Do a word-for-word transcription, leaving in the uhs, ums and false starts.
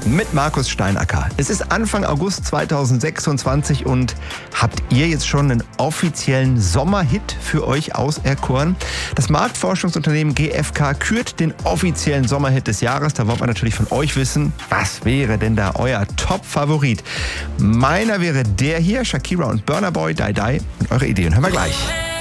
mit Markus Steinacker. Es ist Anfang August zweitausendsechsundzwanzig und habt ihr jetzt schon einen offiziellen Sommerhit für euch auserkoren? Das Marktforschungsunternehmen G F K kürt den offiziellen Sommerhit des Jahres. Da wollen wir natürlich von euch wissen, was wäre denn da euer Top-Favorit? Meiner wäre der hier, Shakira und Burna Boy, Die Die. Und eure Ideen hören wir gleich.